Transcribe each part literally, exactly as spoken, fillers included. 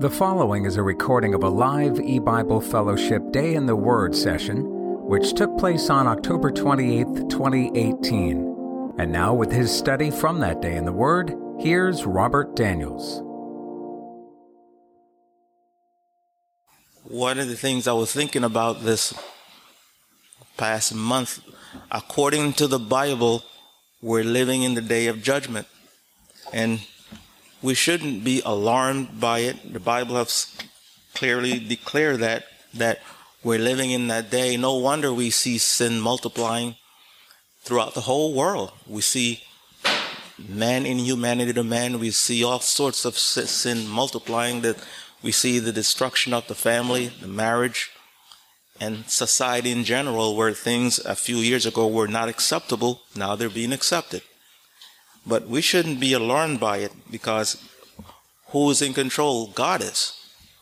The following is a recording of a live eBible Fellowship Day in the Word session, which took place on October twenty-eighth, twenty eighteen. And now, with his study from that day in the Word, here's Robert Daniels. One of the things I was thinking about this past month, according to the Bible, we're living in the day of judgment. And we shouldn't be alarmed by it. The Bible has clearly declared that, that we're living in that day. No wonder we see sin multiplying throughout the whole world. We see man in humanity to man. We see all sorts of sin multiplying. That we see the destruction of the family, the marriage, and society in general, where things a few years ago were not acceptable. Now they're being accepted. But we shouldn't be alarmed by it, because who is in control? God is.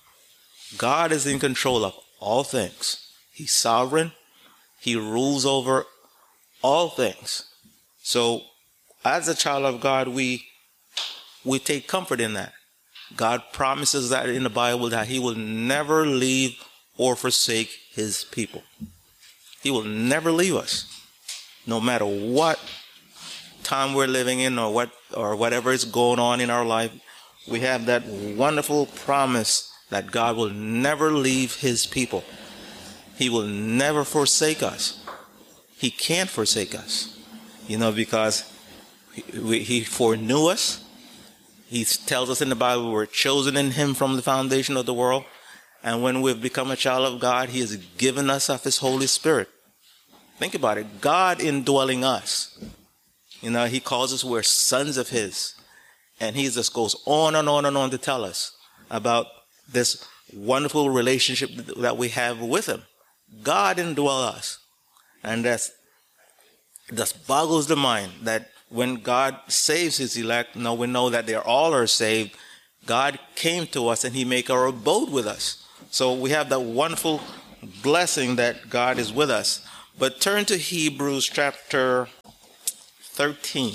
God is in control of all things. He's sovereign. He rules over all things. So as a child of God, we we take comfort in that. God promises that in the Bible, that he will never leave or forsake his people. He will never leave us, no matter what time we're living in, or what or whatever is going on in our life. We have that wonderful promise that God will never leave his people. He will never forsake us. He can't forsake us, you know, because he, he foreknew us. He tells us in the Bible we're chosen in him from the foundation of the world. And when we've become a child of God, he has given us of his Holy Spirit. Think about it. God indwelling us. You know, he calls us, we're sons of his. And he just goes on and on and on to tell us about this wonderful relationship that we have with him. God indwell us. And that's, that boggles the mind that when God saves his elect, now we know that they all are saved. God came to us and he make our abode with us. So we have that wonderful blessing that God is with us. But turn to Hebrews chapter thirteen.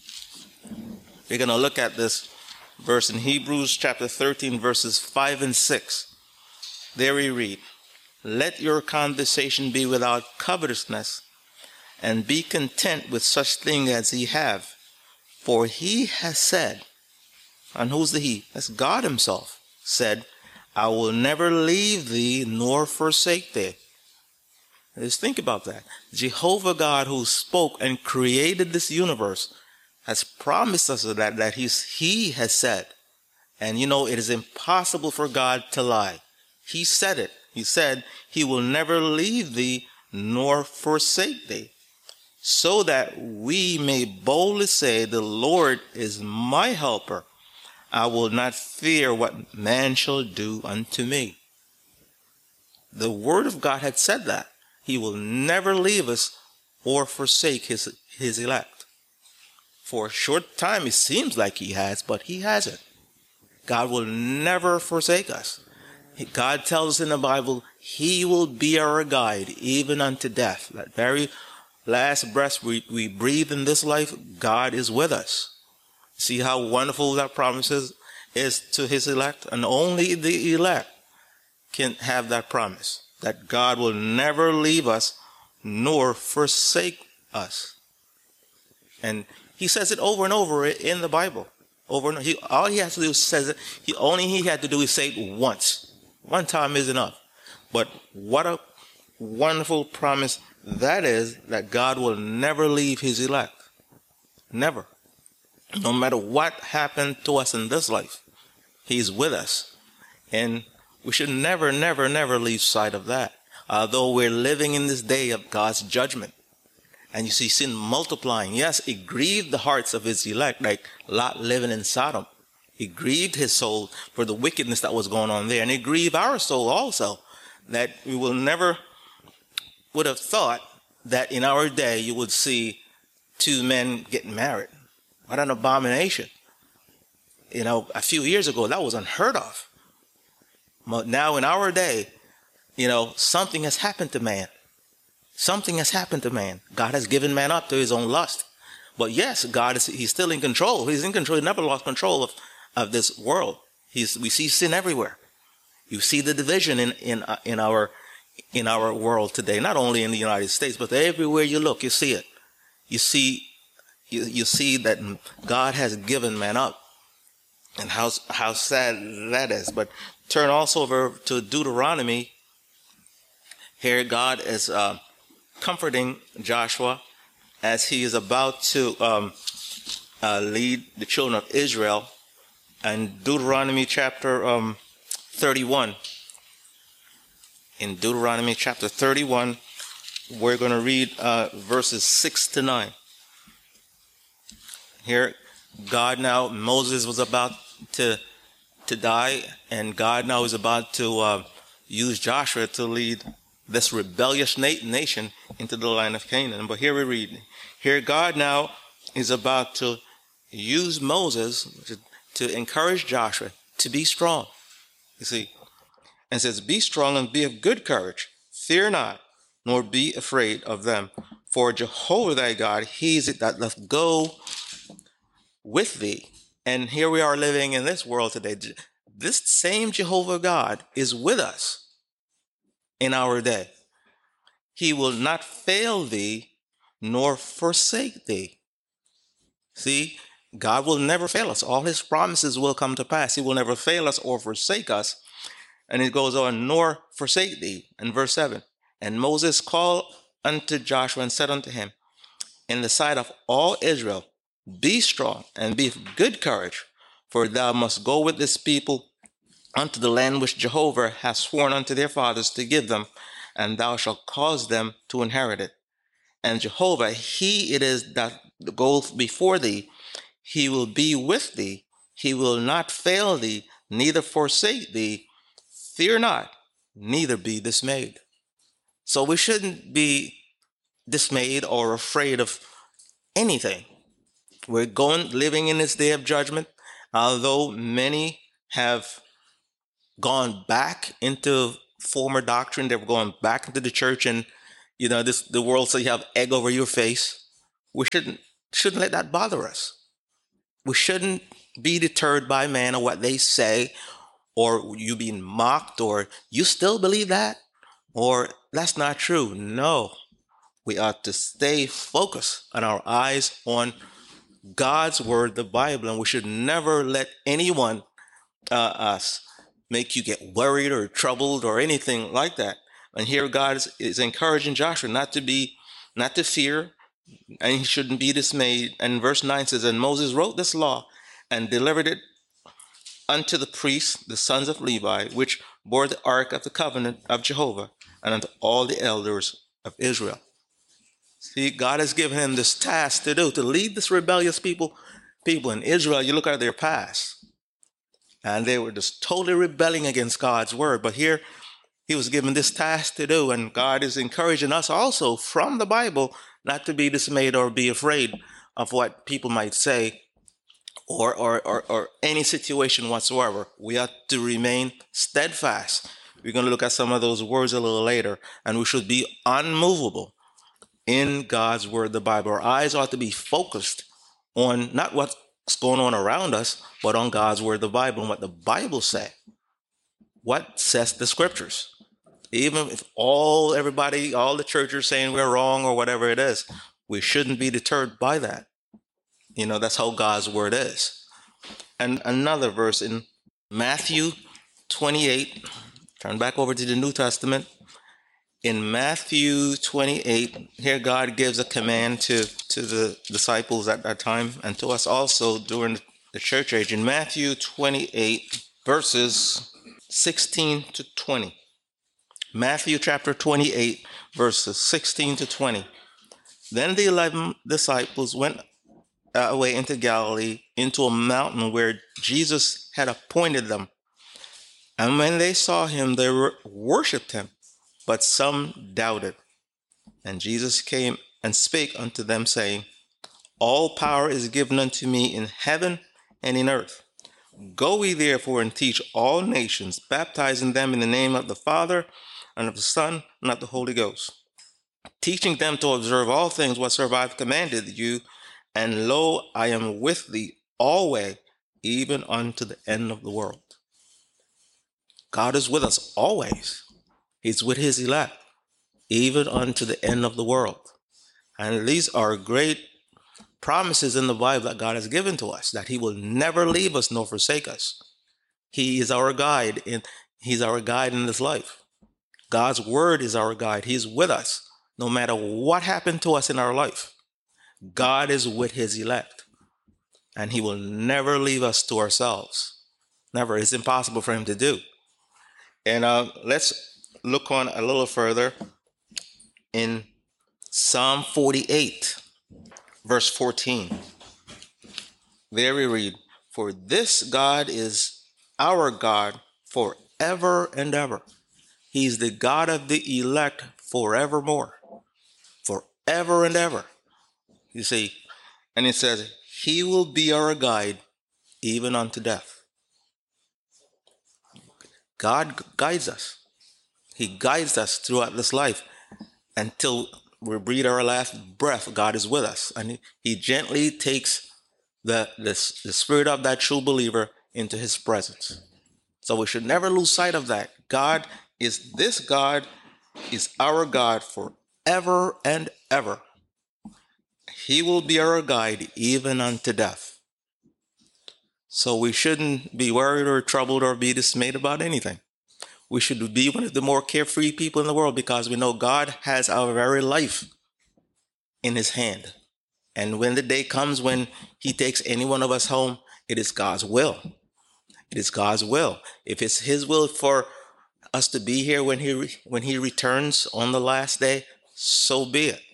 We're going to look at this verse in Hebrews chapter thirteen, verses five and six. There we read, "Let your conversation be without covetousness, and be content with such thing as ye have. For he has said," and who's the he? That's God himself, said, "I will never leave thee nor forsake thee." Just think about that. Jehovah God, who spoke and created this universe, has promised us that, that he's, he has said. And you know, it is impossible for God to lie. He said it. He said, he will never leave thee nor forsake thee, so that we may boldly say, the Lord is my helper. I will not fear what man shall do unto me. The word of God had said that. He will never leave us or forsake his, his elect. For a short time, it seems like he has, but he hasn't. God will never forsake us. God tells us in the Bible, he will be our guide even unto death. That very last breath we, we breathe in this life, God is with us. See how wonderful that promise is, is to his elect? And only the elect can have that promise, that God will never leave us nor forsake us. And he says it over and over in the Bible. Over and over. He, all he has to do is says it. He, only he had to do is say it once. One time is enough. But what a wonderful promise that is, that God will never leave his elect. Never. No matter what happened to us in this life, he's with us. And we should never, never, never lose sight of that. Although we're living in this day of God's judgment. And you see sin multiplying. Yes, it grieved the hearts of his elect, like Lot living in Sodom. It grieved his soul for the wickedness that was going on there. And it grieved our soul also, that we will never would have thought that in our day you would see two men getting married. What an abomination. You know, a few years ago, that was unheard of. But now in our day, you know, something has happened to man. Something has happened to man. God has given man up to his own lust. But yes, God is, he's still in control. He's in control. He never lost control of, of this world. He's, we see sin everywhere. You see the division in in uh, in our in our world today, not only in the United States, but everywhere you look, you see it. You see, you, you see that God has given man up, and how how sad that is. But turn also over to Deuteronomy. Here, God is uh, comforting Joshua as he is about to um, uh, lead the children of Israel. And Deuteronomy chapter um, thirty-one. In Deuteronomy chapter thirty-one, we're going to read uh, verses six to nine. Here, God now, Moses was about to to die, and God now is about to uh, use Joshua to lead this rebellious na- nation into the land of Canaan. But here we read, here God now is about to use Moses to, to encourage Joshua to be strong. You see, and says, be strong and be of good courage. Fear not, nor be afraid of them. For Jehovah thy God, he is it that doth go with thee. And here we are living in this world today. This same Jehovah God is with us in our day. He will not fail thee, nor forsake thee. See, God will never fail us. All his promises will come to pass. He will never fail us or forsake us. And it goes on, nor forsake thee, in verse seven. And Moses called unto Joshua and said unto him, in the sight of all Israel, be strong and be of good courage, for thou must go with this people unto the land which Jehovah hath sworn unto their fathers to give them, and thou shalt cause them to inherit it. And Jehovah, he it is that goeth before thee. He will be with thee. He will not fail thee, neither forsake thee. Fear not, neither be dismayed. So we shouldn't be dismayed or afraid of anything. We're going, living in this day of judgment, although many have gone back into former doctrine. They've gone back into the church, and you know, this the world says you have egg over your face. We shouldn't shouldn't let that bother us. We shouldn't be deterred by man or what they say, or you being mocked, or you still believe that, or that's not true. No, we ought to stay focused on our eyes on God's word, the Bible, and we should never let anyone uh, us make you get worried or troubled or anything like that. And here God is, is encouraging Joshua not to be, not to fear, and he shouldn't be dismayed. And verse nine says, and Moses wrote this law and delivered it unto the priests, the sons of Levi, which bore the ark of the covenant of Jehovah, and unto all the elders of Israel. See, God has given him this task to do, to lead this rebellious people. People in Israel, you look at their past, and they were just totally rebelling against God's word. But here, he was given this task to do, and God is encouraging us also from the Bible not to be dismayed or be afraid of what people might say, or, or, or, or any situation whatsoever. We ought to remain steadfast. We're going to look at some of those words a little later, and we should be unmovable in God's word, the Bible. Our eyes ought to be focused on not what's going on around us, but on God's word, the Bible, and what the Bible says. What says the scriptures? Even if all everybody, all the churches are saying we're wrong or whatever it is, we shouldn't be deterred by that. You know, that's how God's word is. And another verse in Matthew twenty-eight, turn back over to the New Testament. In Matthew twenty-eight, here God gives a command to, to the disciples at that time, and to us also during the church age. In Matthew twenty-eight, verses sixteen to twenty. Matthew chapter twenty-eight, verses sixteen to twenty. Then the eleven disciples went away into Galilee, into a mountain where Jesus had appointed them. And when they saw him, they worshipped him, but some doubted. And Jesus came and spake unto them, saying, all power is given unto me in heaven and in earth. Go ye therefore and teach all nations, baptizing them in the name of the Father, and of the Son, and of the Holy Ghost, teaching them to observe all things whatsoever I have commanded you. And lo, I am with thee always, even unto the end of the world. God is with us always. He's with his elect, even unto the end of the world. And these are great promises in the Bible that God has given to us, that he will never leave us nor forsake us. He is our guide, and he's our guide in this life. God's word is our guide. He's with us no matter what happened to us in our life. God is with his elect, and he will never leave us to ourselves. Never. It's impossible for him to do. And uh, let's look on a little further in Psalm forty-eight, verse fourteen. There we read, "For this God is our God forever and ever. He's the God of the elect forevermore." Forever and ever. You see, and it says, he will be our guide even unto death. God guides us. He guides us throughout this life until we breathe our last breath. God is with us, and he gently takes the, the, the spirit of that true believer into his presence. So we should never lose sight of that. God is this God is our God forever and ever. He will be our guide even unto death. So we shouldn't be worried or troubled or be dismayed about anything. We should be one of the more carefree people in the world because we know God has our very life in his hand. And when the day comes when he takes any one of us home, it is God's will. It is God's will. If it's his will for us to be here when he re- when he returns on the last day, so be it.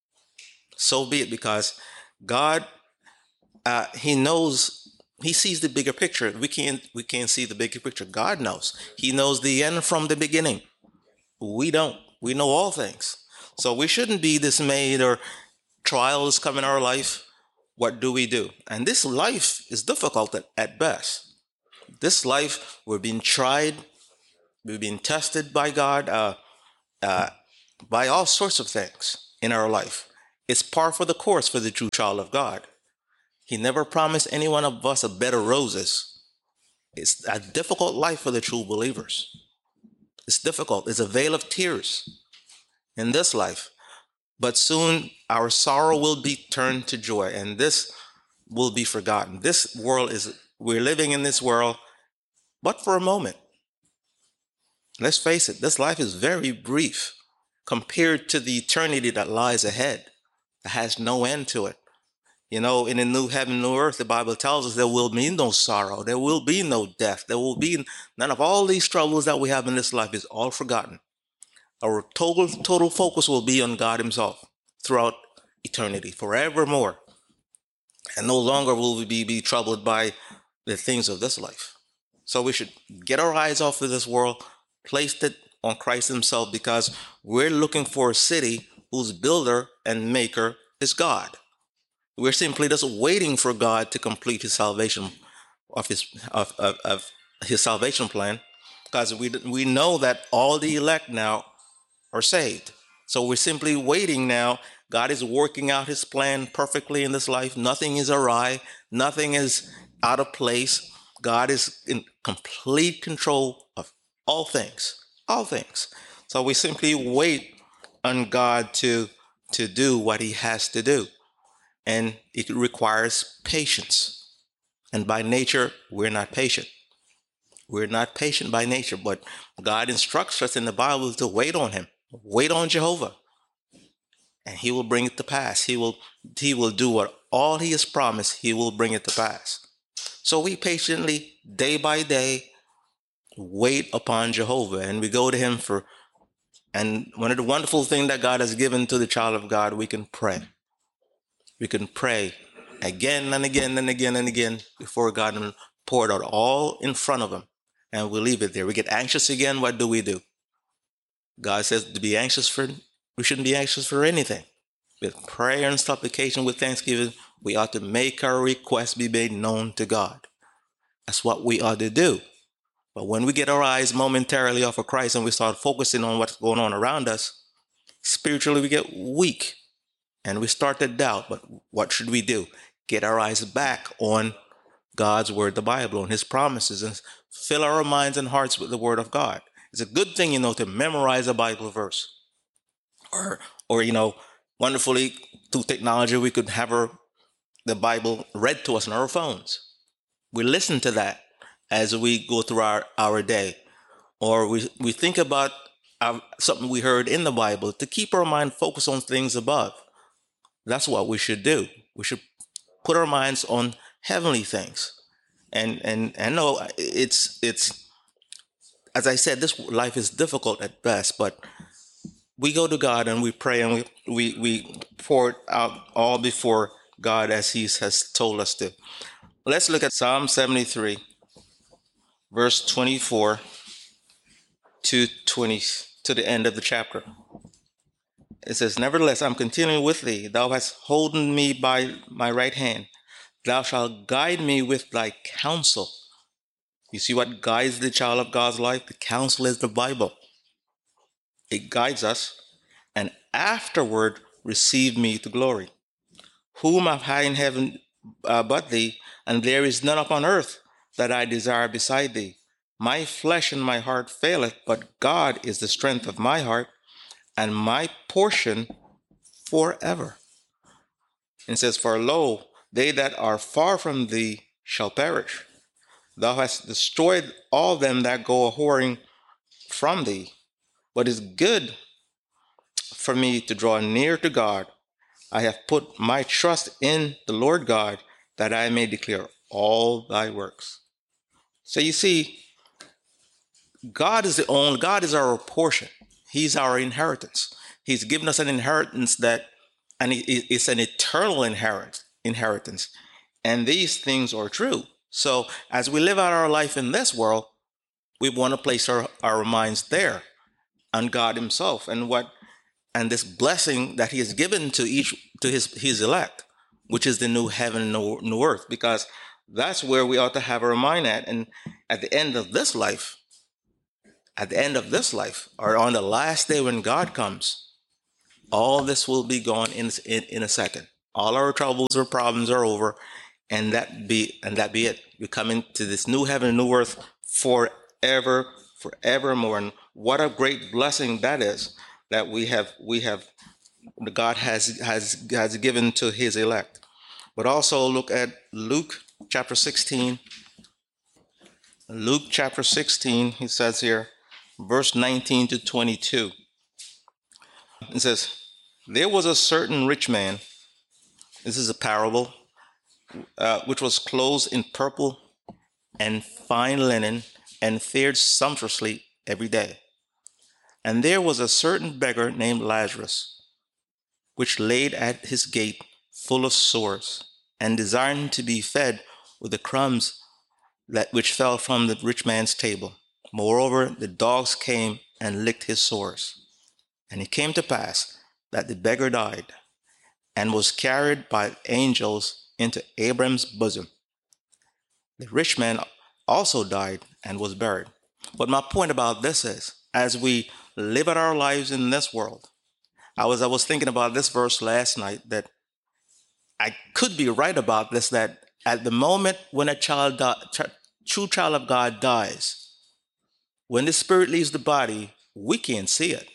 So be it, because God, uh, he knows, he sees the bigger picture. We can't, we can't see the bigger picture. God knows. He knows the end from the beginning. We don't. We know all things. So we shouldn't be dismayed or trials come in our life. What do we do? And this life is difficult at, at best. This life, we're being tried. We're being tested by God, uh, uh, by all sorts of things in our life. It's par for the course for the true child of God. He never promised any one of us a bed of roses. It's a difficult life for the true believers. It's difficult. It's a veil of tears in this life. But soon our sorrow will be turned to joy, and this will be forgotten. This world is, we're living in this world, but for a moment. Let's face it, this life is very brief compared to the eternity that lies ahead. It has no end to it. You know, in the new heaven, new earth, the Bible tells us there will be no sorrow. There will be no death. There will be none of all these troubles that we have in this life is all forgotten. Our total, total focus will be on God himself throughout eternity, forevermore. And no longer will we be, be troubled by the things of this life. So we should get our eyes off of this world, place it on Christ himself, because we're looking for a city whose builder and maker is God. We're simply just waiting for God to complete his salvation of his of, of, of his salvation plan, because we we know that all the elect now are saved. So we're simply waiting now. God is working out his plan perfectly in this life. Nothing is awry. Nothing is out of place. God is in complete control of all things, all things. So we simply wait on God to, to do what he has to do. And it requires patience. And by nature, we're not patient. We're not patient by nature, but God instructs us in the Bible to wait on him. Wait on Jehovah, and he will bring it to pass. He will, he will do what all he has promised. He will bring it to pass. So we patiently, day by day, wait upon Jehovah, and we go to him for, and one of the wonderful things that God has given to the child of God, we can pray. We can pray again and again and again and again before God, and pour it out all in front of him, and we leave it there. We get anxious again. What do we do? God says to be anxious for, we shouldn't be anxious for anything. With prayer and supplication, with thanksgiving, we ought to make our requests be made known to God. That's what we ought to do. But when we get our eyes momentarily off of Christ and we start focusing on what's going on around us, spiritually we get weak and we start to doubt. But what should we do? Get our eyes back on God's word, the Bible, and his promises, and fill our minds and hearts with the word of God. It's a good thing, you know, to memorize a Bible verse. Or, or you know, wonderfully, through technology, we could have our, the Bible read to us on our phones. We listen to that as we go through our, our day. Or we, we think about our, something we heard in the Bible to keep our mind focused on things above. That's what we should do. We should put our minds on heavenly things. And and and no, it's it's as I said, this life is difficult at best, but we go to God and we pray and we we, we pour it out all before God as he has told us to. Let's look at Psalm seventy-three, verse twenty-four to twenty, to the end of the chapter. It says, "Nevertheless, I'm continuing with thee. Thou hast holden me by my right hand. Thou shalt guide me with thy counsel." You see what guides the child of God's life? The counsel is the Bible. It guides us. "And afterward receive me to glory. Whom have I in heaven uh, but thee? And there is none upon earth that I desire beside thee. My flesh and my heart faileth, but God is the strength of my heart and my portion forever." And it says, "For lo, they that are far from thee shall perish. Thou hast destroyed all them that go a whoring from thee. But it's good for me to draw near to God. I have put my trust in the Lord God, that I may declare all thy works." So you see, God is the only, God is our portion. He's our inheritance. He's given us an inheritance that, and it's an eternal inherit, inheritance. And these things are true. So as we live out our life in this world, we want to place our, our minds there on God himself and what, and this blessing that he has given to each, to his, his elect, which is the new heaven and new, new earth, because that's where we ought to have our mind at. And at the end of this life, at the end of this life, or on the last day when God comes, all this will be gone in, in, in a second. All our troubles or problems are over, and that be and that be it. We come into this new heaven and new earth forever, forevermore. And what a great blessing that is, that we have we have God has has has given to his elect. But also look at Luke chapter sixteen. Luke chapter sixteen, he says here, verse nineteen to twenty-two. It says, "There was a certain rich man," this is a parable, uh, "which was clothed in purple and fine linen, and fared sumptuously every day. And there was a certain beggar named Lazarus, which laid at his gate full of sores, and desiring to be fed with the crumbs that which fell from the rich man's table. Moreover, the dogs came and licked his sores. And it came to pass that the beggar died, and was carried by angels into Abraham's bosom. The rich man also died and was buried." But my point about this is, as we live out our lives in this world, I was I was thinking about this verse last night, that I could be right about this, that at the moment when a child, di- ch- true child of God dies, when the spirit leaves the body, we can't see it.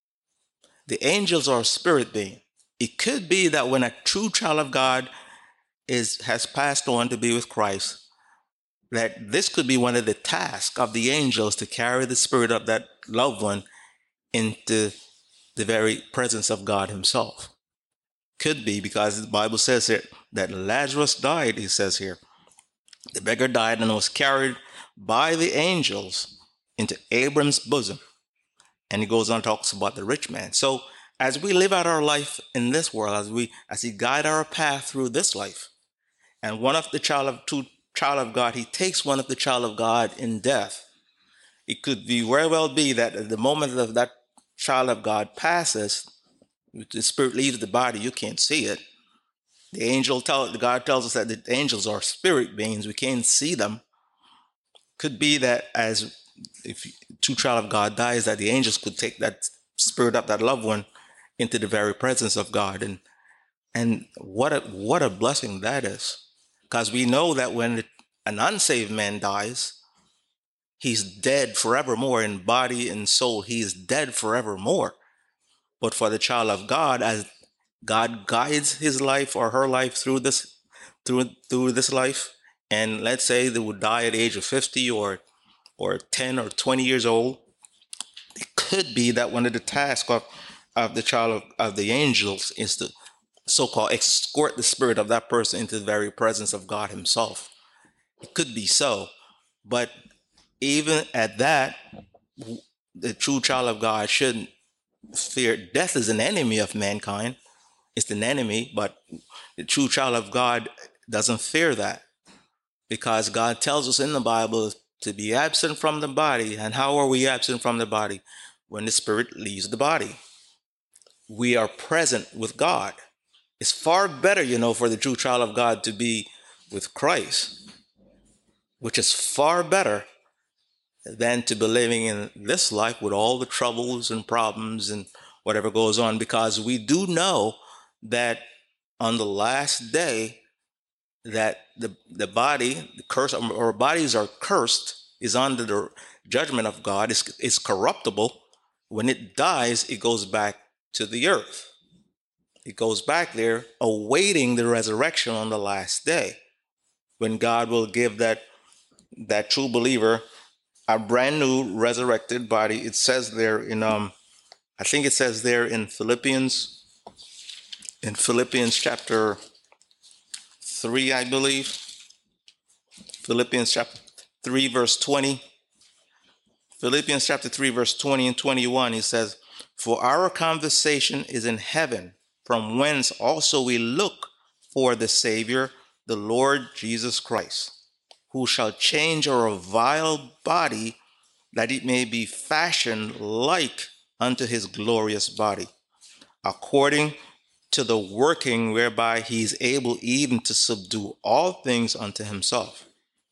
The angels are a spirit being. It could be that when a true child of God is has passed on to be with Christ, that this could be one of the tasks of the angels, to carry the spirit of that loved one into the very presence of God himself. Could be, because the Bible says it, that Lazarus died, he says here. The beggar died and was carried by the angels into Abraham's bosom. And he goes on and talks about the rich man. So as we live out our life in this world, as we as he guide our path through this life, and one of the child of two child of God, he takes one of the child of God in death, it could be very well be that at the moment that that child of God passes, the spirit leaves the body, you can't see it. The angel tell God tells us that the angels are spirit beings, we can't see them. Could be that as if true child of God dies, that the angels could take that spirit of that loved one into the very presence of God. And and what a what a blessing that is. Because we know that when the an unsaved man dies, he's dead forevermore in body and soul. He is dead forevermore. But for the child of God, as God guides his life or her life through this, through through this life, and let's say they would die at the age of fifty or or ten or twenty years old, it could be that one of the tasks of, of the child of, of the angels is to so-called escort the spirit of that person into the very presence of God himself. It could be so. But even at that, the true child of God shouldn't fear. Death is an enemy of mankind. It's an enemy, but the true child of God doesn't fear that, because God tells us in the Bible to be absent from the body. And how are we absent from the body? When the spirit leaves the body. We are present with God. It's far better, you know, for the true child of God to be with Christ, which is far better than to be living in this life with all the troubles and problems and whatever goes on, because we do know that on the last day that the, the body, the curse, our bodies are cursed, is under the judgment of God, is is corruptible. When it dies, it goes back to the earth. It goes back there awaiting the resurrection on the last day, when God will give that that true believer a brand new resurrected body. It says there in um I think it says there in Philippians in Philippians chapter three, I believe. Philippians chapter three, verse twenty. Philippians chapter three, verse twenty and twenty-one, he says, "For our conversation is in heaven, from whence also we look for the Savior, the Lord Jesus Christ, who shall change our vile body, that it may be fashioned like unto his glorious body, according to the working whereby he is able even to subdue all things unto himself."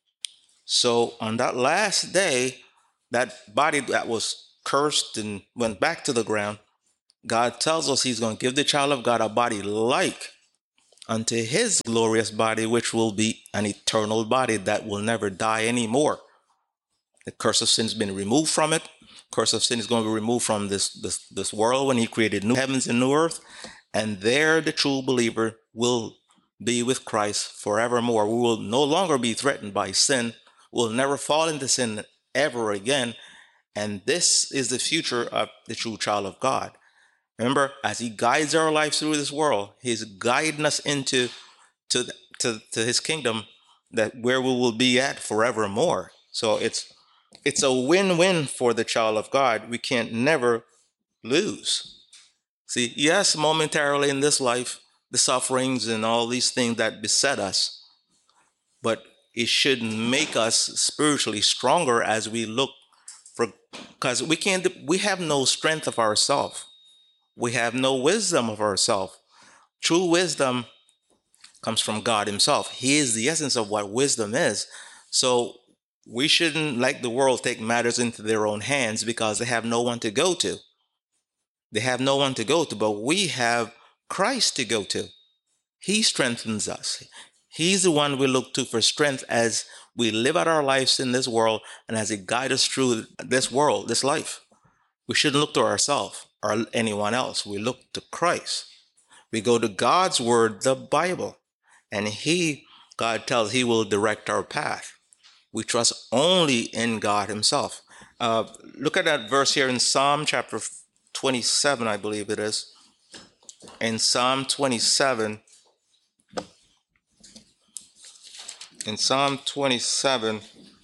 So on that last day, that body that was cursed and went back to the ground, God tells us he's going to give the child of God a body like unto his glorious body, which will be an eternal body that will never die anymore. The curse of sin has been removed from it. Curse of sin is going to be removed from this, this, this world when he created new heavens and new earth. And there the true believer will be with Christ forevermore. We will no longer be threatened by sin. We'll never fall into sin ever again. And this is the future of the true child of God. Remember, as he guides our life through this world, he's guiding us into to, to, to his kingdom, that where we will be at forevermore. So it's it's a win-win for the child of God. We can't never lose. See, yes, momentarily in this life, the sufferings and all these things that beset us, but it should make us spiritually stronger as we look for, because we can't, we have no strength of ourselves. We have no wisdom of ourselves. True wisdom comes from God himself. He is the essence of what wisdom is. So we shouldn't, like the world, take matters into their own hands, because they have no one to go to. They have no one to go to, but we have Christ to go to. He strengthens us. He's the one we look to for strength as we live out our lives in this world and as he guides us through this world, this life. We shouldn't look to ourselves or anyone else. We look to Christ. We go to God's word, the Bible, and he, God tells, he will direct our path. We trust only in God himself. Uh, look at that verse here in Psalm chapter twenty-seven, I believe it is. In Psalm twenty-seven, in Psalm twenty-seven,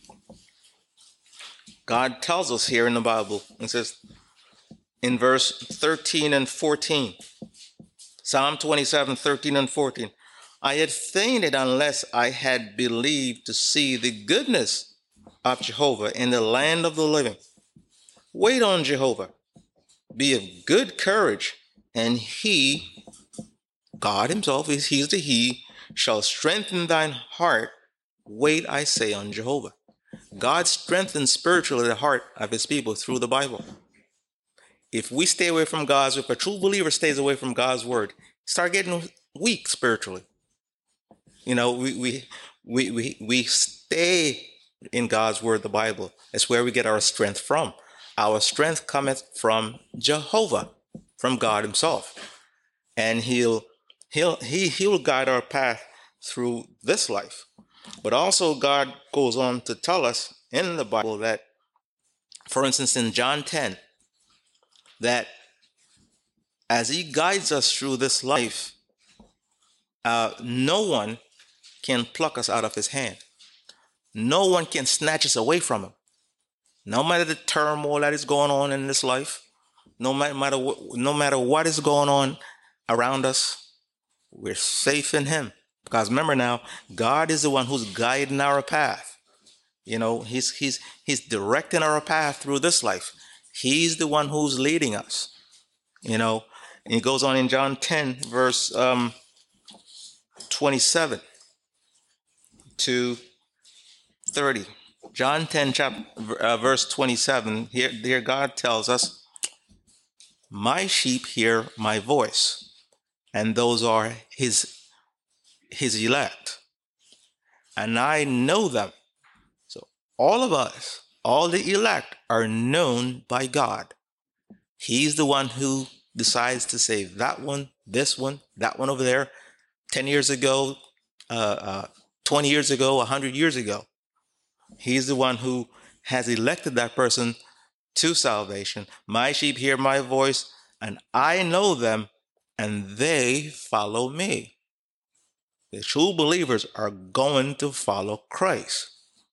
God tells us here in the Bible, it says in verse thirteen and fourteen, Psalm twenty-seven, thirteen and fourteen, "I had fainted unless I had believed to see the goodness of Jehovah in the land of the living. Wait on Jehovah, be of good courage, and he," God himself, he's the he, "shall strengthen thine heart. Wait, I say, on Jehovah." God strengthens spiritually the heart of his people through the Bible. If we stay away from God's, if a true believer stays away from God's word, start getting weak spiritually. You know, we we we, we, we stay in God's word, the Bible. It's where we get our strength from. Our strength cometh from Jehovah, from God himself. And he'll, he'll, he, he will guide our path through this life. But also God goes on to tell us in the Bible that, for instance, in John ten, that as he guides us through this life, uh, no one can pluck us out of his hand. No one can snatch us away from him. No matter the turmoil that is going on in this life, no matter, no matter what is going on around us, we're safe in him. Because remember now, God is the one who's guiding our path. You know, he's, he's, he's directing our path through this life. He's the one who's leading us. You know, and he goes on in John ten, verse um, twenty-seven to thirty. John ten, chapter, uh, verse twenty-seven, here, here God tells us, my sheep hear my voice, and those are his, his elect, and I know them. So all of us, all the elect are known by God. He's the one who decides to save that one, this one, that one over there, ten years ago, uh, uh, twenty years ago, one hundred years ago. He's the one who has elected that person to salvation. My sheep hear my voice, and I know them, and they follow me. The true believers are going to follow Christ.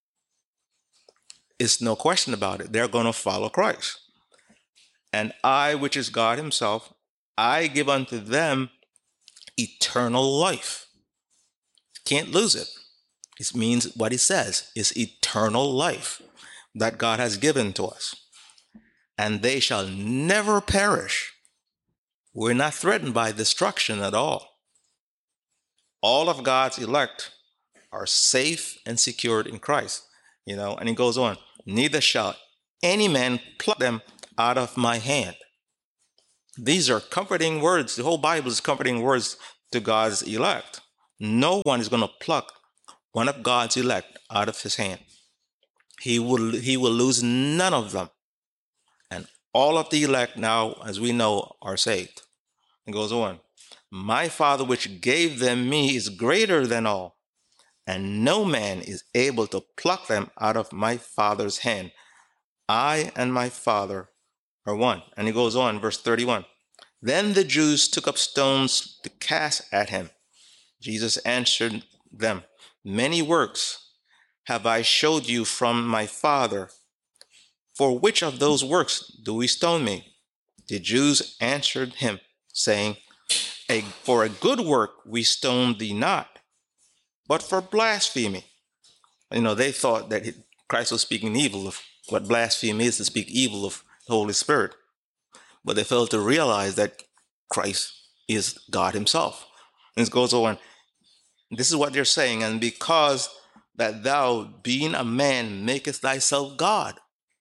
It's no question about it. They're going to follow Christ. And I, which is God himself, I give unto them eternal life. Can't lose it. It means what he says is eternal life that God has given to us. And they shall never perish. We're not threatened by destruction at all. All of God's elect are safe and secured in Christ. You know, and he goes on, neither shall any man pluck them out of my hand. These are comforting words. The whole Bible is comforting words to God's elect. No one is going to pluck one of God's elect out of his hand. He will, he will lose none of them. And all of the elect now, as we know, are saved. It goes on. My Father which gave them me is greater than all, and no man is able to pluck them out of my Father's hand. I and my Father are one. And he goes on, verse thirty-one. Then the Jews took up stones to cast at him. Jesus answered them, many works have I showed you from my Father. For which of those works do we stone me? The Jews answered him, saying, a, for a good work we stone thee not, but for blasphemy. You know, they thought that Christ was speaking evil of what blasphemy is, to speak evil of the Holy Spirit. But they failed to realize that Christ is God himself. And it goes on. This is what they're saying. And because that thou, being a man, makest thyself God.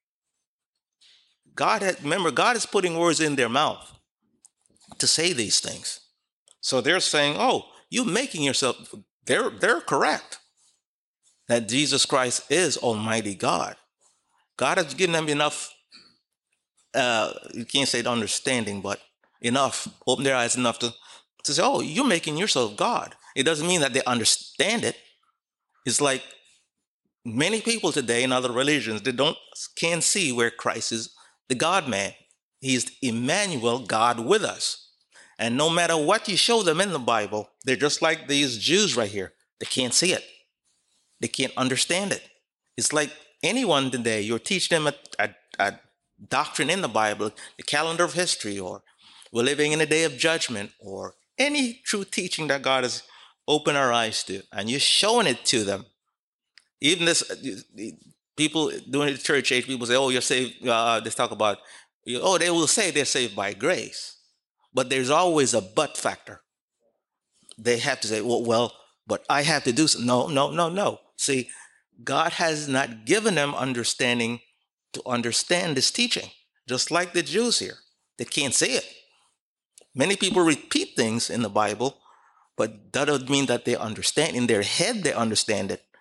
God had, remember, God is putting words in their mouth to say these things. So they're saying, oh, you making yourself, they're, they're correct. That Jesus Christ is Almighty God. God has given them enough, uh, you can't say the understanding, but enough, open their eyes enough to, to say, oh, you're making yourself God. It doesn't mean that they understand it. It's like many people today in other religions, they don't, can't see where Christ is the God-man. He's Emmanuel, God with us. And no matter what you show them in the Bible, they're just like these Jews right here. They can't see it. They can't understand it. It's like anyone today, you're teaching them a, a, a doctrine in the Bible, the calendar of history, or we're living in a day of judgment, or any true teaching that God has opened our eyes to, and you're showing it to them. Even this, people doing the church age, people say, oh, you're saved. Uh, they talk about, oh, they will say they're saved by grace. But there's always a but factor. They have to say, well, well, but I have to do something. No, no, no, no. See, God has not given them understanding to understand this teaching, just like the Jews here. They can't see it. Many people repeat things in the Bible, but that doesn't mean that they understand. In their head, they understand it,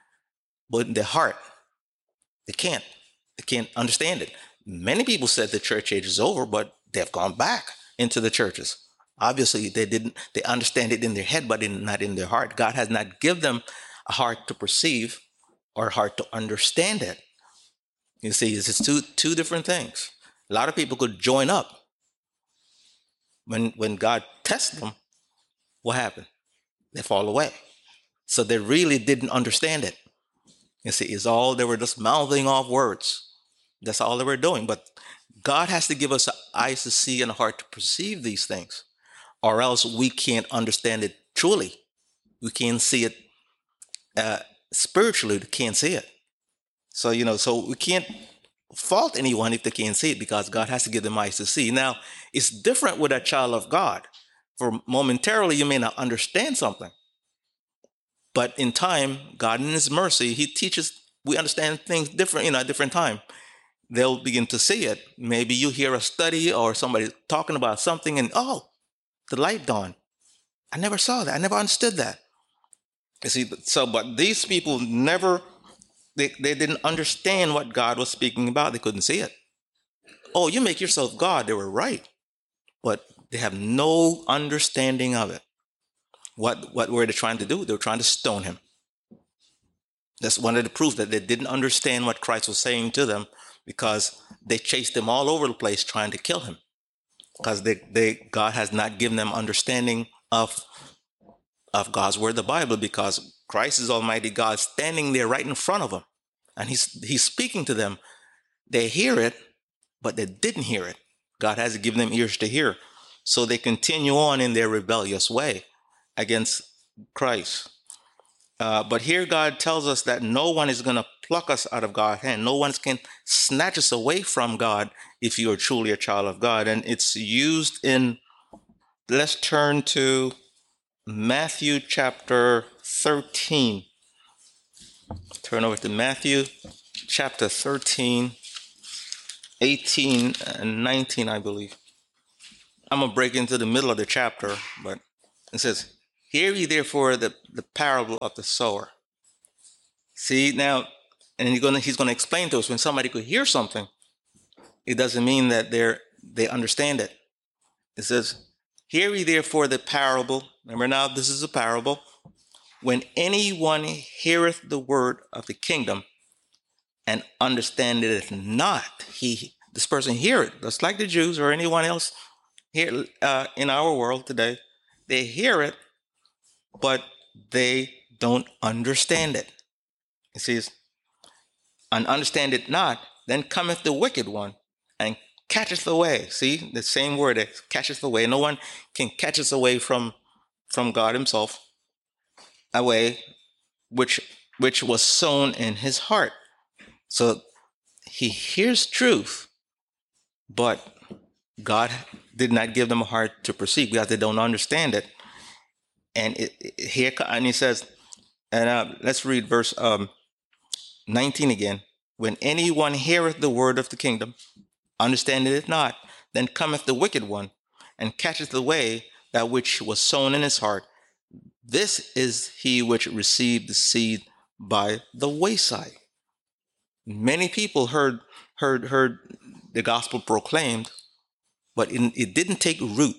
but in their heart, they can't. They can't understand it. Many people said the church age is over, but they've gone back into the churches. Obviously, they didn't. They understand it in their head, but in, not in their heart. God has not given them a heart to perceive or a heart to understand it. You see, it's two two different things. A lot of people could join up. When when God tests them, what happened? They fall away. So they really didn't understand it. You see, it's all they were just mouthing off words. That's all they were doing. But God has to give us eyes to see and a heart to perceive these things, or else we can't understand it truly. We can't see it uh, spiritually. We can't see it. So, you know, so we can't fault anyone if they can't see it, because God has to give them eyes to see. Now, it's different with a child of God. For momentarily, you may not understand something. But in time, God in his mercy, he teaches, we understand things different, you know, at different time. They'll begin to see it. Maybe you hear a study or somebody talking about something and, oh, the light dawned. I never saw that. I never understood that. You see, so, but these people never, they, they didn't understand what God was speaking about. They couldn't see it. Oh, you make yourself God. They were right. But they have no understanding of it. What, what were they trying to do? They were trying to stone him. That's one of the proofs that they didn't understand what Christ was saying to them, because they chased him all over the place trying to kill him. Because they, they, God has not given them understanding of, of God's word, the Bible, because Christ is Almighty God standing there right in front of them. And he's, he's speaking to them. They hear it, but they didn't hear it. God has given them ears to hear. So they continue on in their rebellious way against Christ. Uh, but here God tells us that no one is going to pluck us out of God's hand. No one can snatch us away from God if you are truly a child of God. And it's used in, let's turn to Matthew chapter thirteen. Turn over to Matthew chapter thirteen, eighteen and nineteen, I believe. I'm going to break into the middle of the chapter, but it says, "Hear ye therefore the, the parable of the sower." See, now, and he's going to, he's going to explain to us, when somebody could hear something, it doesn't mean that they're, they understand it. It says, "Hear ye therefore the parable." Remember now, this is a parable. "When anyone heareth the word of the kingdom and understandeth it not," he, this person hear it, just like the Jews or anyone else here uh, in our world today. They hear it, but they don't understand it. It says, "And understand it not, then cometh the wicked one, and catcheth away." See, the same word, that catcheth away. No one can catch us away from, from God himself, away, which, which was sown in his heart. So he hears truth, but God did not give them a heart to perceive, because they don't understand it. And it, it, here, and he says, and uh, let's read verse um, nineteen again. "When anyone heareth the word of the kingdom, understandeth it not, then cometh the wicked one, and catcheth away that which was sown in his heart. This is he which received the seed by the wayside." Many people heard heard heard the gospel proclaimed, but it, it didn't take root.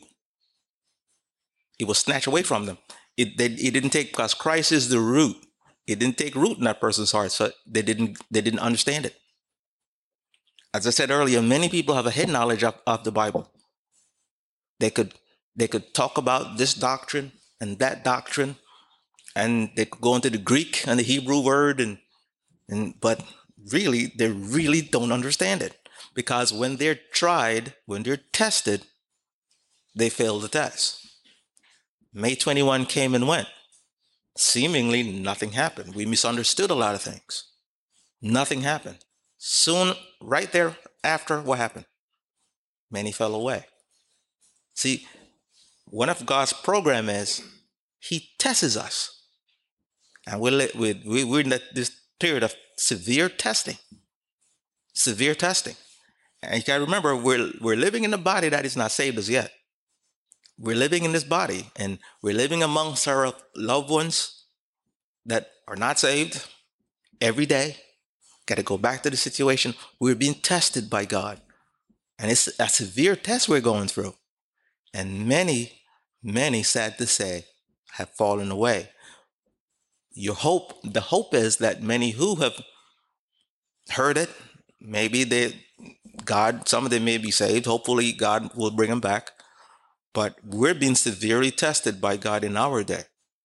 It was snatched away from them. It, they, it didn't take, because Christ is the root. It didn't take root in that person's heart, so they didn't they didn't understand it. As I said earlier, many people have a head knowledge of, of the Bible. They could they could talk about this doctrine and that doctrine, and they could go into the Greek and the Hebrew word, and and but really they really don't understand it, because when they're tried, when they're tested, they fail the test. May twenty-first came and went. Seemingly nothing happened. We misunderstood a lot of things. Nothing happened. Soon, right there after, what happened? Many fell away. See, one of God's program is he tests us. And we're, we're in this period of severe testing. Severe testing. And you got to remember, we're, we're living in a body that is not saved as yet. We're living in this body, and we're living amongst our loved ones that are not saved. every day. Got to go back to the situation. We're being tested by God. And it's a severe test we're going through. And many, many, sad to say, have fallen away. Your hope, the hope is that many who have heard it, maybe they, God, some of them may be saved. Hopefully God will bring them back. But we're being severely tested by God in our day.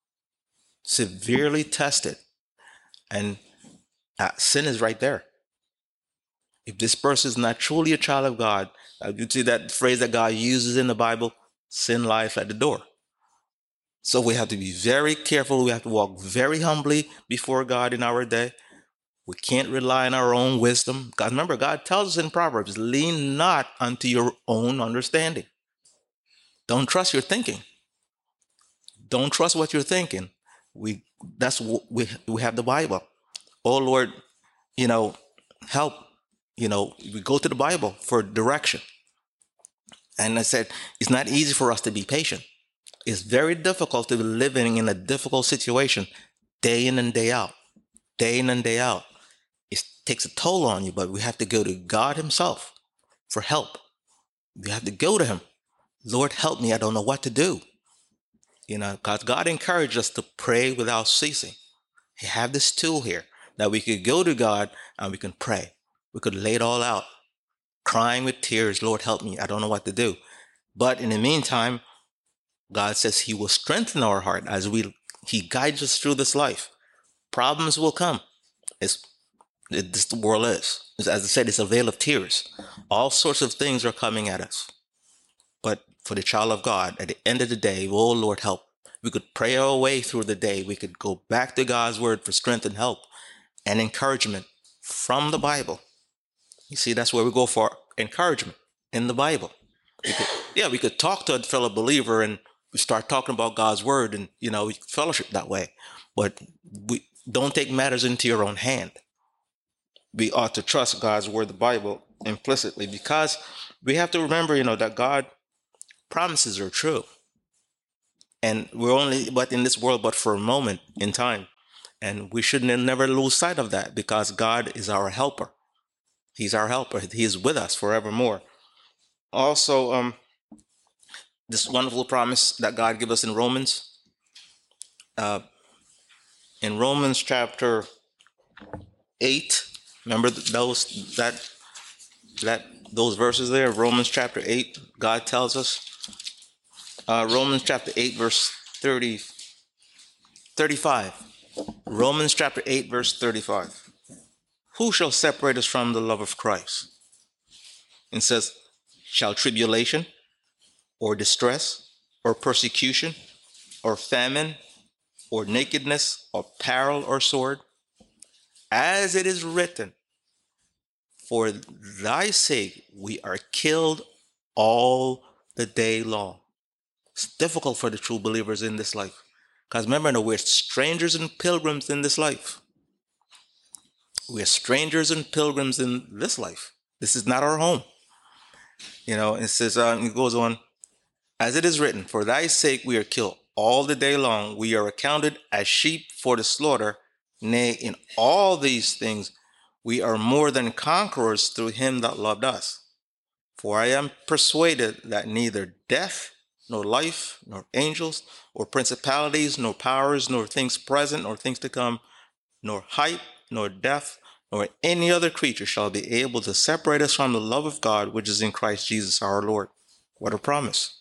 Severely tested. And uh, sin is right there. If this person is not truly a child of God, uh, you see that phrase that God uses in the Bible, sin lies at the door. So we have to be very careful. We have to walk very humbly before God in our day. We can't rely on our own wisdom. God, remember, God tells us in Proverbs, lean not unto your own understanding. Don't trust your thinking. Don't trust what you're thinking. We that's what we we have the Bible. Oh Lord, you know, help. You know, we go to the Bible for direction. And I said, it's not easy for us to be patient. It's very difficult to be living in a difficult situation day in and day out, day in and day out. It takes a toll on you, but we have to go to God himself for help. We have to go to him. Lord, help me. I don't know what to do. You know, because God encouraged us to pray without ceasing. He have this tool here that we could go to God and we can pray. We could lay it all out, crying with tears, Lord, help me. I don't know what to do. But in the meantime, God says he will strengthen our heart as we he guides us through this life. Problems will come. It's it, this the world is. As I said, it's a veil of tears. All sorts of things are coming at us. But for the child of God, at the end of the day, oh Lord, help. We could pray our way through the day. We could go back to God's word for strength and help and encouragement from the Bible. You see, that's where we go for encouragement, in the Bible. We could, yeah, we could talk to a fellow believer and we start talking about God's word and, you know, we fellowship that way. But we don't take matters into your own hand. We ought to trust God's word, the Bible, implicitly, because we have to remember, you know, that God promises are true. And we're only but in this world, but for a moment in time. And we should never lose sight of that, because God is our helper. He's our helper. He is with us forevermore. Also, um, this wonderful promise that God gives us in Romans. Uh, in Romans chapter eight, remember those that that those verses there. Romans chapter eight, God tells us. Uh, Romans chapter eight, verse thirty, thirty-five. Romans chapter eight, verse thirty-five. Who shall separate us from the love of Christ? It says, shall tribulation, or distress, or persecution, or famine, or nakedness, or peril, or sword? As it is written, for thy sake we are killed all the day long. It's difficult for the true believers in this life. Because remember, no, we're strangers and pilgrims in this life. We're strangers and pilgrims in this life. This is not our home. You know, it says, uh, it goes on, as it is written, for thy sake we are killed all the day long. We are accounted as sheep for the slaughter. Nay, in all these things we are more than conquerors through him that loved us. For I am persuaded that neither death, nor life, nor angels, or principalities, nor powers, nor things present, nor things to come, nor height, nor depth, nor any other creature shall be able to separate us from the love of God, which is in Christ Jesus our Lord. What a promise.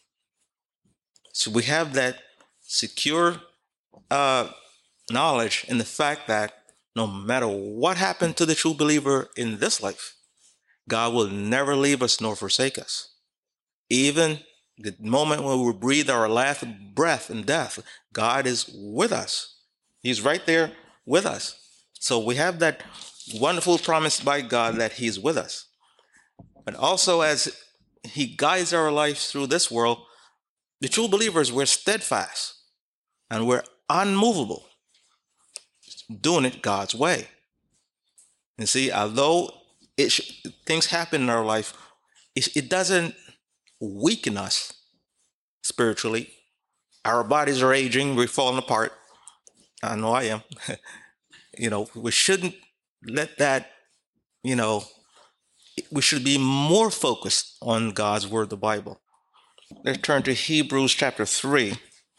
So we have that secure uh, knowledge in the fact that no matter what happened to the true believer in this life, God will never leave us nor forsake us. Even the moment when we breathe our last breath in death, God is with us. He's right there with us. So we have that wonderful promise by God that he's with us. But also as he guides our lives through this world, the true believers, we're steadfast and we're unmovable, doing it God's way. And see, although it sh- things happen in our life, it, it doesn't weaken us spiritually. Our bodies are aging, we're falling apart. I know I am. you know, we shouldn't let that, you know, we should be more focused on God's word, the Bible. Let's turn to Hebrews chapter three.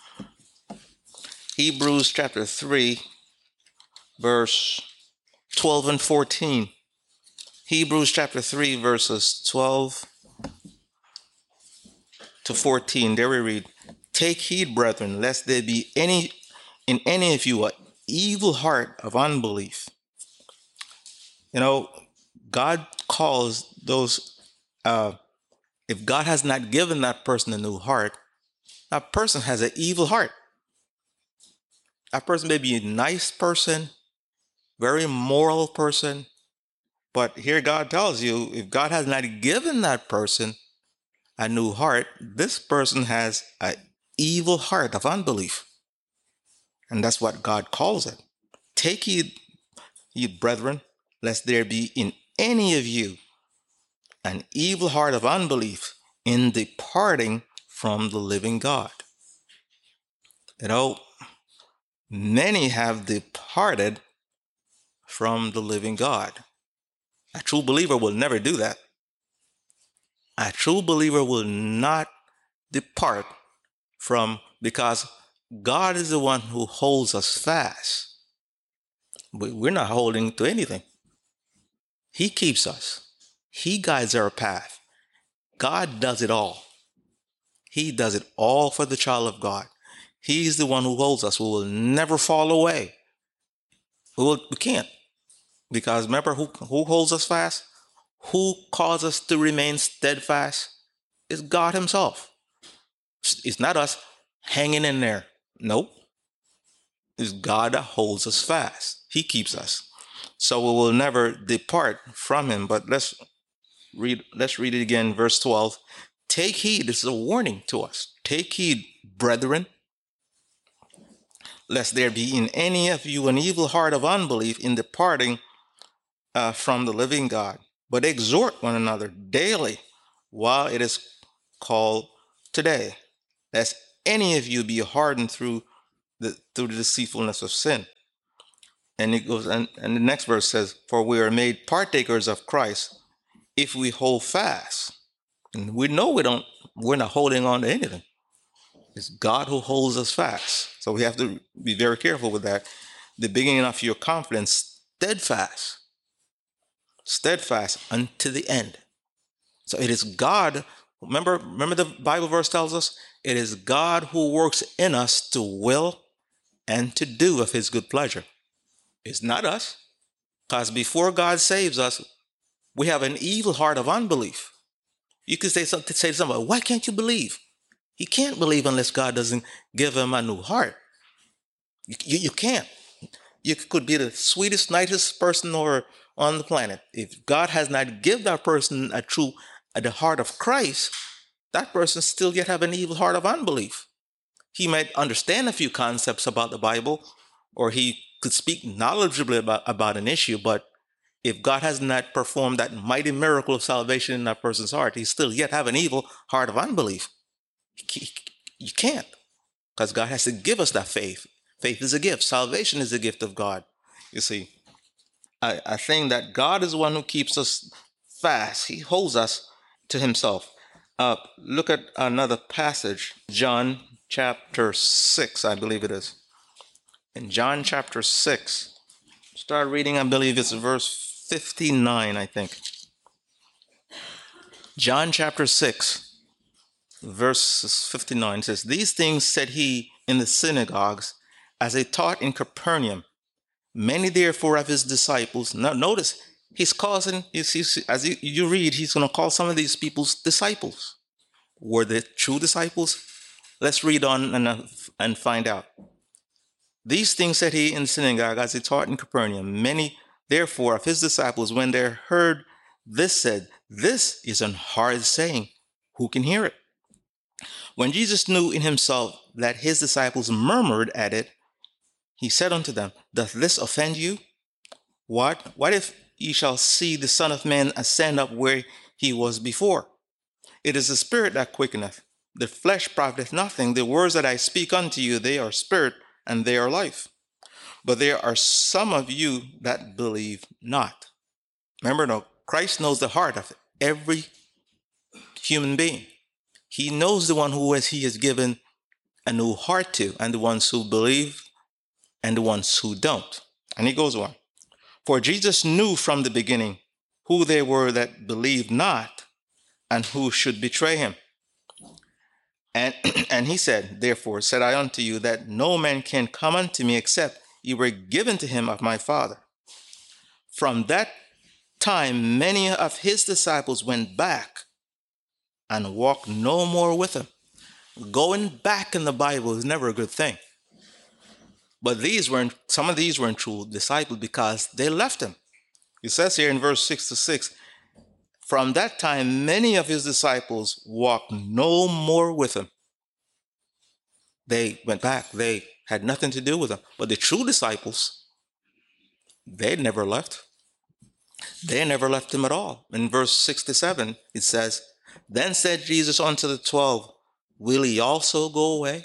Hebrews chapter three, verse twelve and fourteen. Hebrews chapter three, verses twelve to fourteen. There we read, "Take heed, brethren, lest there be any in any of you an evil heart of unbelief." You know, God calls those, uh, if God has not given that person a new heart, that person has an evil heart. That person may be a nice person, very moral person, but here God tells you, if God has not given that person a new heart, this person has an evil heart of unbelief. And that's what God calls it. Take heed, ye brethren, lest there be in any of you an evil heart of unbelief in departing from the living God. You know, many have departed from the living God. A true believer will never do that. A true believer will not depart from, because God is the one who holds us fast. We're not holding to anything. He keeps us. He guides our path. God does it all. He does it all for the child of God. He's the one who holds us. We will never fall away. We, will, we can't. Because remember who, who holds us fast? Who causes us to remain steadfast? It's God himself. It's not us hanging in there. Nope. It's God that holds us fast. He keeps us. So we will never depart from him. But let's read, let's read it again, verse twelve. Take heed, this is a warning to us. Take heed, brethren, lest there be in any of you an evil heart of unbelief in departing uh, from the living God. But exhort one another daily while it is called today, lest any of you be hardened through the through the deceitfulness of sin. And it goes, and, and the next verse says, for we are made partakers of Christ if we hold fast. And we know we don't, we're not holding on to anything. It's God who holds us fast. So we have to be very careful with that. The beginning of your confidence, steadfast. Steadfast unto the end. So it is God. Remember, remember the Bible verse tells us, it is God who works in us to will and to do of his good pleasure. It's not us. Because before God saves us, we have an evil heart of unbelief. You could say something, say to somebody, why can't you believe? He can't believe unless God doesn't give him a new heart. You, you, you can't. You could be the sweetest, nicest person or on the planet. If God has not given that person a true, a, the heart of Christ, that person still yet have an evil heart of unbelief. He might understand a few concepts about the Bible, or he could speak knowledgeably about, about an issue, but if God has not performed that mighty miracle of salvation in that person's heart, he still yet have an evil heart of unbelief. You can't, because God has to give us that faith. Faith is a gift. Salvation is a gift of God. You see, I, I think that God is the one who keeps us fast. He holds us to himself. Uh, look at another passage, John chapter six, I believe it is. In John chapter six, start reading, I believe it's verse fifty-nine, I think. John chapter six, verse fifty-nine says, these things said he in the synagogues as he taught in Capernaum. Many therefore of his disciples, now notice, he's causing, you see, as you, you read, he's going to call some of these people's disciples. Were they true disciples? Let's read on and, and find out. These things said he in the synagogue as he taught in Capernaum. Many therefore of his disciples, when they heard this, said, this is an hard saying. Who can hear it? When Jesus knew in himself that his disciples murmured at it, he said unto them, doth this offend you? What? What if ye shall see the Son of Man ascend up where he was before? It is the Spirit that quickeneth. The flesh profiteth nothing. The words that I speak unto you, they are spirit and they are life. But there are some of you that believe not. Remember, no, Christ knows the heart of every human being. He knows the one who has, he has given a new heart to, and the ones who believe and the ones who don't. And he goes on. For Jesus knew from the beginning who they were that believed not and who should betray him. And, and he said, therefore said I unto you that no man can come unto me except ye were given to him of my Father. From that time, many of his disciples went back and walked no more with him. Going back in the Bible is never a good thing. But these weren't, some of these weren't true disciples because they left him. It says here in verse six to six, from that time, many of his disciples walked no more with him. They went back. They had nothing to do with him. But the true disciples, they never left. They never left him at all. In verse sixty-seven, it says, then said Jesus unto the twelve, will ye also go away?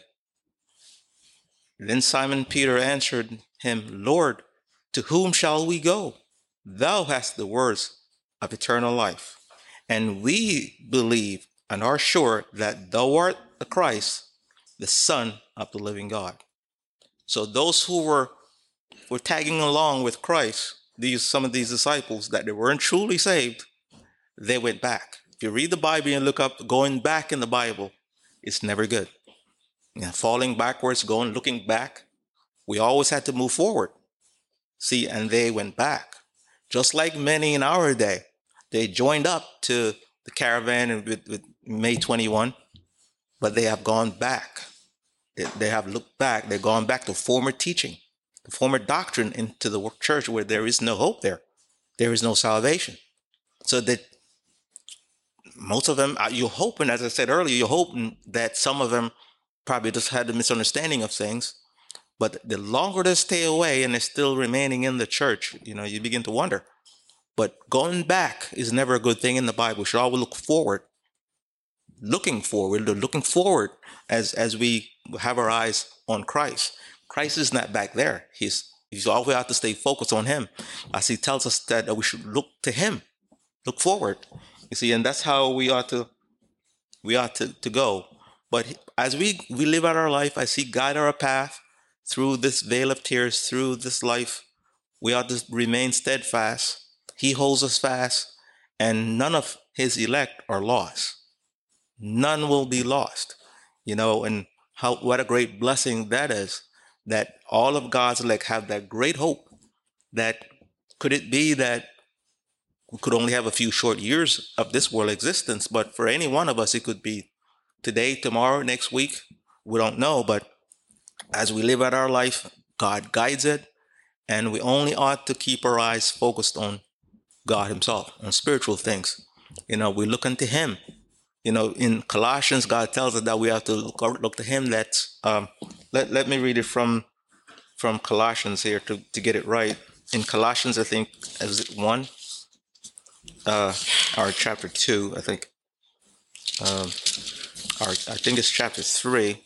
Then Simon Peter answered him, Lord, to whom shall we go? Thou hast the words of eternal life. And we believe and are sure that thou art the Christ, the Son of the living God. So those who were, were tagging along with Christ, these some of these disciples, that they weren't truly saved, they went back. If you read the Bible and look up going back in the Bible, it's never good. You know, falling backwards, going, looking back. We always had to move forward. See, and they went back. Just like many in our day, they joined up to the caravan with, with May twenty-first, but they have gone back. They, they have looked back. They've gone back to former teaching, the former doctrine into the church where there is no hope there. There is no salvation. So that most of them, you're hoping, as I said earlier, you're hoping that some of them probably just had a misunderstanding of things. But the longer they stay away and they're still remaining in the church, you know, you begin to wonder. But going back is never a good thing in the Bible. We should always look forward, looking forward, looking forward as, as we have our eyes on Christ. Christ is not back there. He's, he's always have to stay focused on him. As he tells us that we should look to him, look forward. You see, and that's how we ought to, we ought to, to go. But as we, we live out our life, I see guide our path through this veil of tears, through this life, we ought to remain steadfast. He holds us fast, and none of his elect are lost. None will be lost. You know, and how what a great blessing that is, that all of God's elect have that great hope. That could it be that we could only have a few short years of this world existence, but for any one of us, it could be today, tomorrow, next week. We don't know, but as we live out our life, God guides it, and we only ought to keep our eyes focused on God himself, on spiritual things. You know, we look unto him. You know, in Colossians, God tells us that we have to look, look to him. That's, um, let, let me read it from, from Colossians here to, to get it right. In Colossians, I think, is it one? Uh, or chapter two, I think. Um, or I think it's chapter three.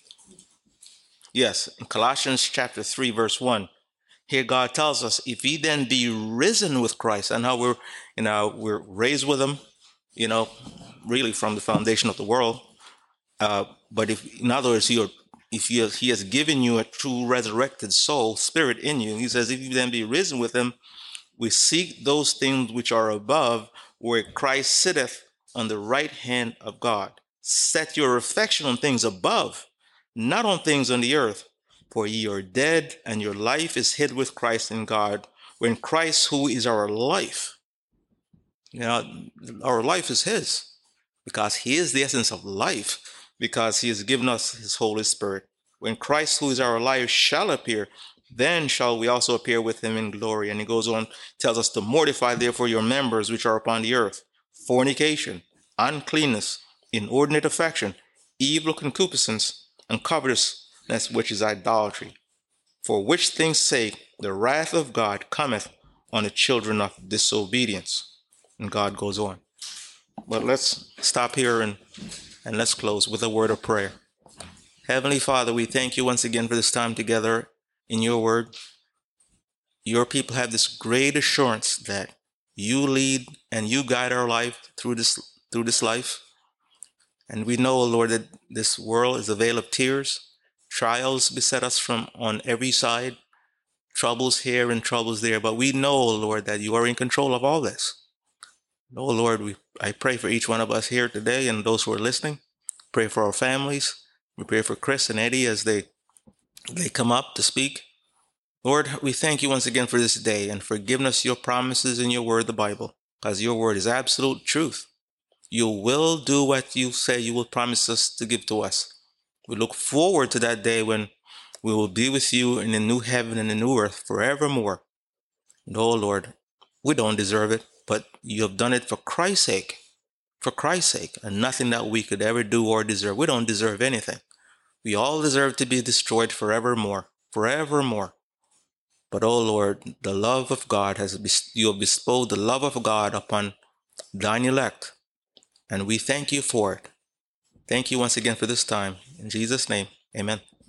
Yes, in Colossians chapter three, verse one. Here God tells us, if ye then be risen with Christ, and how we're, you know, we're raised with him, you know, really from the foundation of the world. Uh, but if, in other words, you're, if he has, he has given you a true resurrected soul, spirit in you, he says, if you then be risen with him, we seek those things which are above, where Christ sitteth on the right hand of God. Set your affection on things above, not on things on the earth. For ye are dead, and your life is hid with Christ in God. When Christ, who is our life, you know, our life is his, because he is the essence of life, because he has given us his Holy Spirit. When Christ, who is our life, shall appear, then shall we also appear with him in glory. And he goes on, tells us to mortify therefore your members which are upon the earth: fornication, uncleanness, inordinate affection, evil concupiscence, and covetousness, which is idolatry. For which things' sake the wrath of God cometh on the children of disobedience. And God goes on. But let's stop here and, and let's close with a word of prayer. Heavenly Father, we thank you once again for this time together in your word. your people have this great assurance that you lead and you guide our life through this through this life. And we know, Lord, that this world is a vale of tears. Trials beset us from on every side, troubles here and troubles there. But we know, Lord, that you are in control of all this. Oh, Lord, we, I pray for each one of us here today and those who are listening. Pray for our families. We pray for Chris and Eddie as they, they come up to speak. Lord, we thank you once again for this day and for giving us your promises in your word, the Bible, because your word is absolute truth. You will do what you say you will promise us to give to us. We look forward to that day when we will be with you in the new heaven and the new earth forevermore. And oh, Lord, we don't deserve it, but you have done it for Christ's sake, for Christ's sake, and nothing that we could ever do or deserve. We don't deserve anything. We all deserve to be destroyed forevermore, forevermore. But oh, Lord, the love of God has, you have bestowed the love of God upon thine elect, and we thank you for it. Thank you once again for this time. In Jesus' name, amen.